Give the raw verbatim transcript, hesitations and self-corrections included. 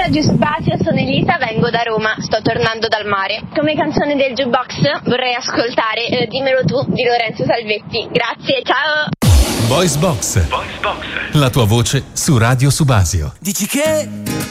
Radio Subasio, sono Elisa, vengo da Roma, sto tornando dal mare. Come canzone del jukebox vorrei ascoltare eh, Dimmelo tu di Lorenzo Salvetti. Grazie, ciao! Voice Box. Voice Box. La tua voce su Radio Subasio. Dici che